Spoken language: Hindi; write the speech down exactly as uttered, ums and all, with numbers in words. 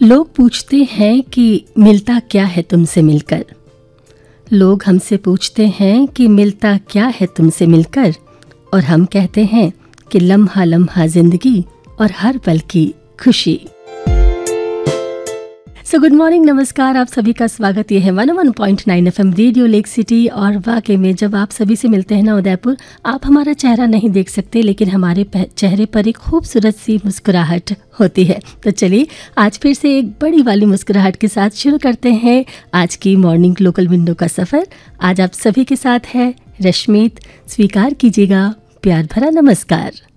लोग पूछते हैं कि मिलता क्या है तुमसे मिलकर। लोग हमसे पूछते हैं कि मिलता क्या है तुमसे मिलकर, और हम कहते हैं कि लम्हा लम्हा जिंदगी और हर पल की खुशी। सो गुड मॉर्निंग, नमस्कार, आप सभी का स्वागत। ये है one one point nine F M radio lake city. और वाकई में जब आप सभी से मिलते हैं ना उदयपुर, आप हमारा चेहरा नहीं देख सकते, लेकिन हमारे चेहरे पर एक खूबसूरत सी मुस्कुराहट होती है। तो चलिए आज फिर से एक बड़ी वाली मुस्कुराहट के साथ शुरू करते हैं आज की मॉर्निंग लोकल विंडो का सफ़र। आज आप सभी के साथ है रश्मित। स्वीकार कीजिएगा प्यार भरा नमस्कार।